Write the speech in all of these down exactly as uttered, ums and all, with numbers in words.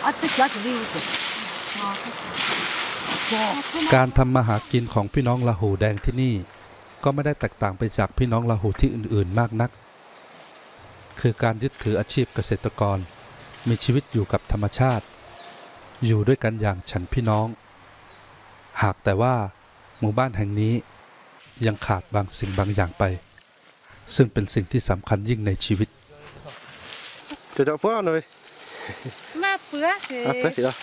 การทำมาหากินของพี่น้องลาหูแดงที่นี่ก็ไม่ได้แตกต่างไปจากพี่น้องลาหูที่อื่นๆมากนักคือการยึดถืออาชีพเกษตรกรมีชีวิตอยู่กับธรรมชาติอยู่ด้วยกันอย่างฉันพี่น้องหากแต่ว่าหมู่บ้านแห่งนี้ยังขาดบางสิ่งบางอย่างไปซึ่งเป็นสิ่งที่สำคัญยิ่งในชีวิตจะจะพูดอะไรมาเปื้อสิอ่ะเปื้อสิเหรอ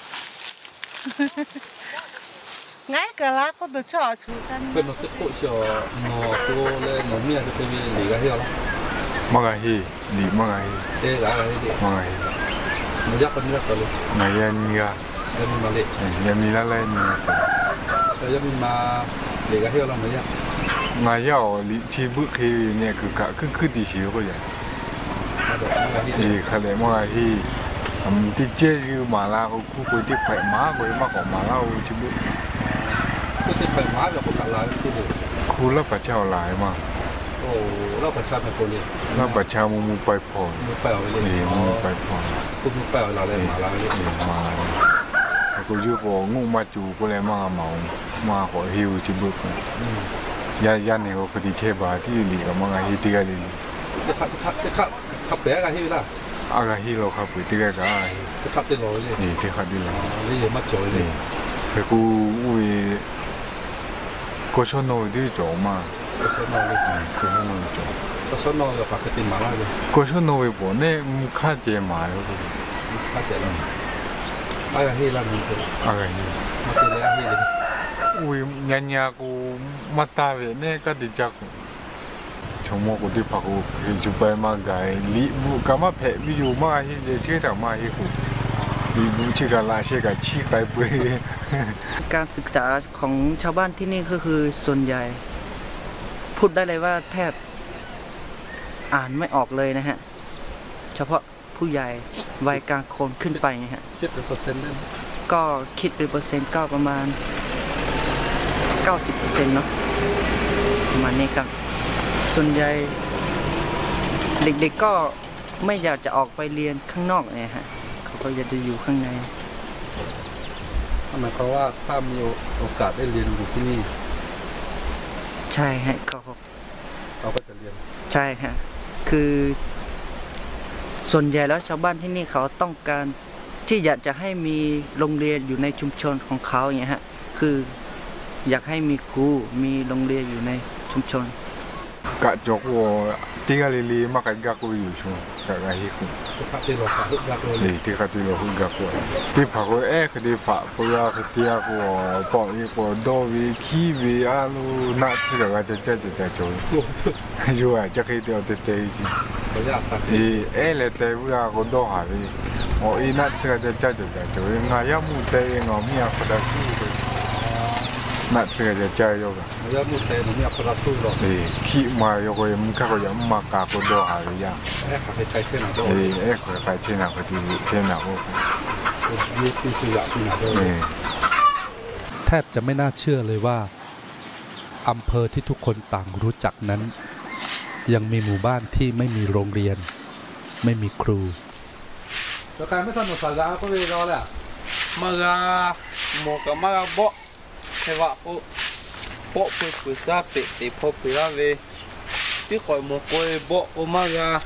ไงก็รักก็ตัวชอบชูกันเป็นมันก็โคชอนอตัวเลยหนูเมียจะเป็นหลีกะเฮียแล้วมังกรฮีหลีมังกรฮีเอ๊ะอะไรดีมังกรฮีมันยักษ์มันยักษ์เลยไงยันมีอะยันมีมาเลยยันมีละเลยมีอะแต่ยันมีมาหลีกะเฮียแล้วมันยักษ์ไงยาวลิชีบุคีเนี่ยคือกะคือคือดีชิวก็อย่างเอ๊ะขเลยมังกรฮีอืมที่เจริญมาลาเขาคู่คุยที่ไผ่ม้าคุยมากกว่ามาลาชิบุก็ที่ไผ่ม้าแบบคนละคู่คู่ละประชาหลายมากโอ้เราประชาเป็นคนนี้เราประชามุมุไปพอมุไปเอาเลยเออมุไปพอคุณมุไปเอาเราเลยมาเราเลยเออมาแล้วก็ยูบองูมาจูก็เลยมาเมามาขอฮิวจิบุกยายันเนี่ยก็คดีเชบาที่หลีกับมังฮิติกาลีจะขับจะขับจะขับขับเป๊ะกันที่ล่ะอากาฮิโร่ครับติกากาจะขับได้เลยนี่ที่ขับได้เลยนี่ยังมัดจ่อยเลยแต่กูอุ้ยก็ชอบโน้ตด้วยจ่อมาก็ชอบนอนเลยก็ชอบโน้ตจ่อก็ชอบนอนกับปากติมาล่าเลยก็ชอบโน้ตบ่เนี่ยมุขเจมาเลยข้าเจเลยอากาฮิล่ะมึงอากาฮิมาเจเลยอากาฮิเลยอุ้ยยันยากูมาตาเวเนี่ยก็ดีจักชมว่ากูที่พักกูจุดไปมาไกลลีบุกามาเพะวิวมาที่เชื่อแต่มาที่กูลีบุชิกาลาเชื่อกับชีไก่ปุยการศึกษาของชาวบ้านที่นี่ก็คือส่วนใหญ่พูดได้เลยว่าแทบอ่านไม่ออกเลยนะฮะเฉพาะผู้ใหญ่วัยกลางคนขึ้นไปนะฮะคิดเป็นเปอร์เซ็นต์ได้ก็คิดเป็นเปอร์เซ็นต์ก็ประมาณ เก้าสิบเปอร์เซ็นต์ เนาะประมาณนี้ครับส่วนใหญ่เด็กๆก็ไม่อยากจะออกไปเรียนข้างนอกเนี่ยฮะเขาก็อยากจะอยู่ข้างในหมายความว่าถ้ามีโอกาสได้เรียนอยู่ที่นี่ใช่ฮะก็เราก็จะเรียนใช่ฮะคือส่วนใหญ่แล้วชาวบ้านที่นี่เขาต้องการที่อยากจะให้มีโรงเรียนอยู่ในชุมชนของเขาอย่างเงี้ยฮะคืออยากให้มีครูมีโรงเรียนอยู่ในชุมชนกะจกว่าที่กะลีลีมากกักกูอยู่ช่วงกะกะฮิคุที่ขับที่เราขับกักกูเลยที่ขับที่เราขับกักกูที่พักกูเอ๊ะคดีฝากกูอยากที่อากูปอกอีกูโดวีคีวีอาลูนัดสิกะก็จะจะจะจะโจยอยู่อ่ะจะคิดเดียวเตะเตะจริงเอ๊ะเอ๊ะเลยเตะกูอากูโดหาเลยโอ้อีนัดสิกะจะจะจะจะโจยงายามุเตะงามีอาคดาสู้นัดสิกะจะจะโยกะงายามุเตะมีอาคดาสู้หรอเอ๊ะขี้มาโยกยังมุขก็ยังมากากูโดหาเลยยังเอ๊ะใครใครเช่นนั้นเอ๊ะเอ๊ะใครเช่นนั้นก็ที่เช่นนั้นโอ้ยี่สิบสี่อย่างที่นั่นเลยแทบจะไม่น่าเชื่อเลยว่าอำเภอที่ทุกคนต่างรู้จักนั้นยังมีหมู่บ้านที่ไม่มีโรงเรียนไม่มีครูแล้วการไม่ทันหมดสาระก็เลยรอแหละมาลาโมกับมาลาโบเทวะโปโปปุปุซาเปติโปปิลาเวที่คอยโมโกยโบโอมาลา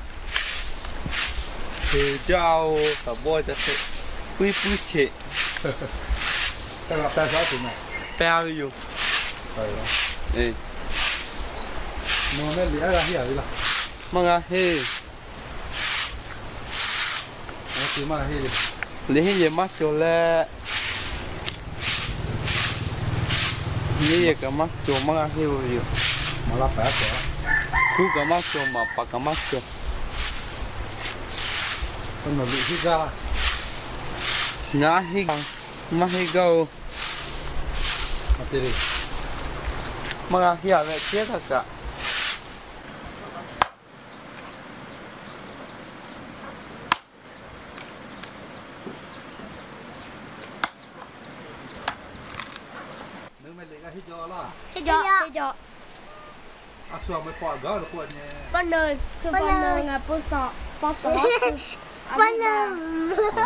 คือเจ้ากับโบจะเตะปุยปุยเชะแต่เราแปลว่าถึงไหนแปลอยู่ไปแล้วเอ๊ะมองไม่เหลืออะไรที่อะไรล่ะมาลาเฮมาคือมาลาเฮเลยเลยเฮเยมาโจเล่เยกับมาโจมาลาเฮอยู่มาลาแปะเหรอคู่กับมาโจมาปากกับมาโจต้นหนุ่มที่ก้าน้าฮิกมาฮิกเอามาตีดิมาเฮียเวเชียตะกะนึกไม่เลยก็ที่จอล่ะที่จอที่จออ่ะส่วนไม่ปอดก็หรือปวดเนี่ยปนเนินคือปนเนินอ่ะปนสอปนสอปนเนิน